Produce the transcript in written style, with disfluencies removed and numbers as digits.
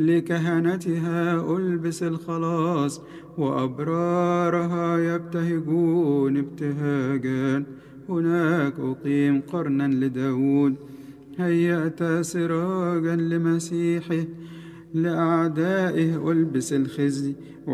لكهنتها ألبس الخلاص، وأبرارها يبتهجون ابتهاجا. هناك أقيم قرنا لداود، هيأت سراجا لمسيحه. لأعدائه ألبس الخزي،